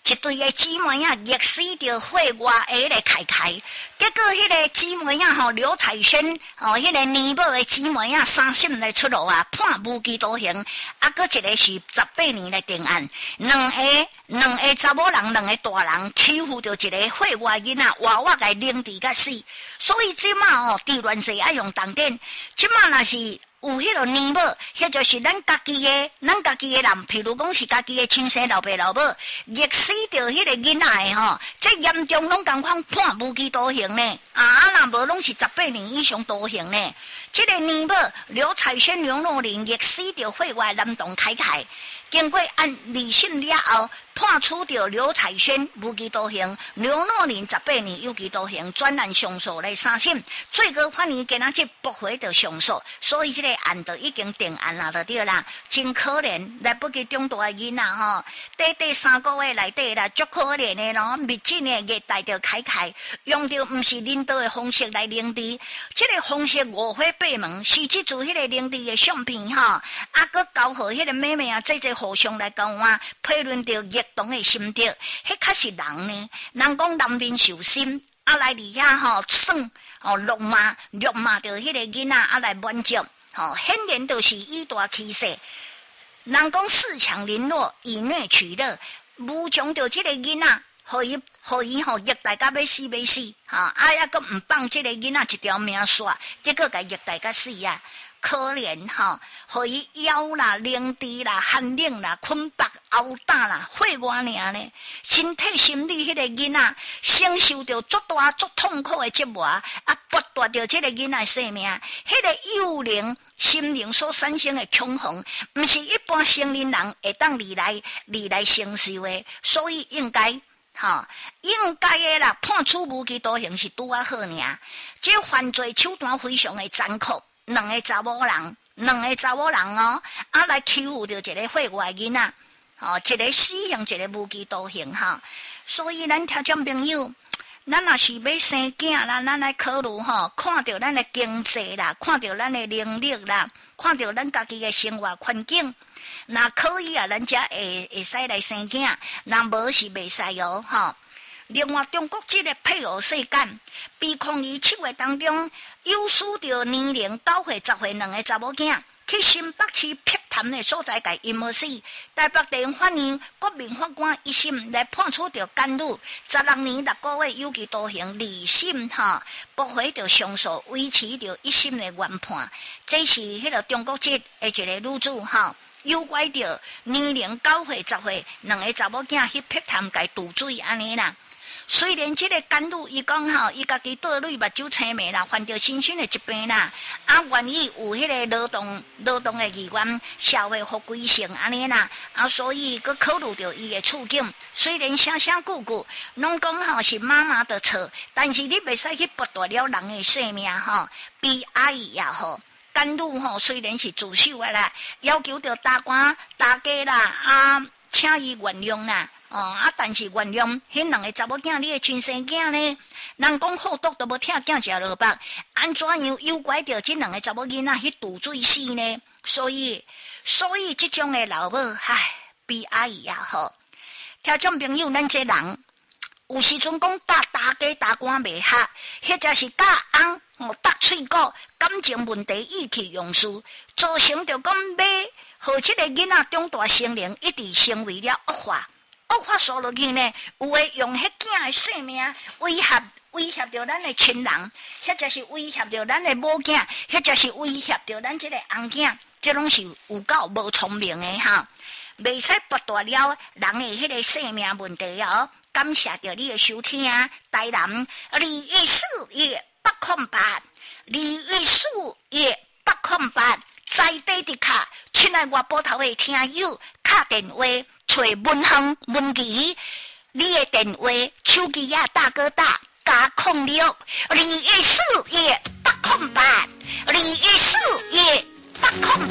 一对的姊妹啊，热死着火外下来开，结果迄个姊妹啊，吼刘彩萱，迄个年某的姊妹啊，三审来出炉啊，判无期徒刑，啊，搁一个是18年来定案，两个查某人，两个大人欺负着一个火外囡仔，活甲凌迟甲死，所以即马治乱世爱用重点，即马若是。有迄个年某，迄就是咱家己的人，譬如讲是家己的亲生老爸老母，热死着迄个囡仔的吼，这严重拢共款判无期徒刑呢，若无拢是18年以上徒刑呢。这个年某刘彩萱、刘若琳热死着火外男童凯，经过按2审了后，判处着刘彩萱无期徒刑，刘若琳18年有期徒刑，转案上诉来3审，最高法院今仔日驳回着上诉，所以这个案就已经定案啦，就对啦。真可怜，来不及长大的囡仔吼，短3个月内底啦，足可怜的咯，密诊的虐待着凯，用着不是人道的方式来凌迟，这个方式五花八门，是即做迄个凌迟的相片吼，搁交互迄个妹妹啊，这互相来交换，批论着热动的心得，迄较是人呢。人讲男面受心，来伫遐吼耍辱骂着迄个囡仔，来满足，显然就是以大欺小。人讲恃强凌弱，以虐取乐，无将着这个囡仔，互伊虐待到要死，搁唔放这个囡仔一条命线，结果甲虐待到死啊！可怜互伊枵啦、凌迟啦、寒冷啦、困饱、殴打啦、火外尔呢，身体心理迄个囡仔承受着足大足痛苦的折磨，剥夺着这个囡仔生命，迄个幼龄心灵所产生的恐慌，不是一般成年人会当离来承受的，所以应该的啦，判处无期徒刑是拄啊好尔。这犯罪手段非常的残酷。两个查某人来欺负着一个火外囡仔，一个死刑，一个无期徒刑所以咱听众朋友，咱若是要生囝啦，咱来考虑看到咱的经济啦，看到咱的能力啦，看到咱家己的生活环境，那可以咱才会使来生囝，那无是袂使另外，中国这个配偶世干，被控于7月当中，有输着年龄9岁、10岁两个查某囝，去新北市碧潭的所在界阴谋死。台北地方法院国民法官一审来判处着监狱16年6个月有期徒刑，2审驳回着上诉，维持着1审的原判。这是迄个中国籍的一个女子诱拐着年龄9岁、10岁两个查某囝去碧潭界渡水安尼啦。虽然这个监狱伊讲伊家己倒泪目睭青眉啦，患着新生的疾病啦，愿意有迄个劳动的意愿，社会复归性安尼啦，所以佮考虑到伊的处境。虽然声句拢讲是妈妈的错，但是你袂使去剥夺了人的生命悲哀也好。监狱虽然是自首的啦，要求着大官大家啦请伊原谅啦。但是原谅迄两个查某囝，你的亲生囝呢？人讲好毒都无听囝食落腹，安怎样诱拐着这两个查某囡仔去渡水死呢？所以这种的老母，悲哀也好。听众朋友，咱这人有时阵讲大家大官袂合，或者是大翁搭喙角，感情问题意气用事，造成着讲要和这个囡仔长大成人，一直成为了恶化。恶化说落去呢，有诶用迄囝诶生命威胁着咱诶亲人，或者是威胁着咱诶母囝，或者是威胁着咱这个翁囝，这拢是有够无聪明诶袂使剥夺了人诶迄个生命问题感谢着你诶收听，台南214月808 214在地的卡，亲爱我波头的听友，打电话找文亨文琪，你的电话手机大哥大加06 214月808 214月808。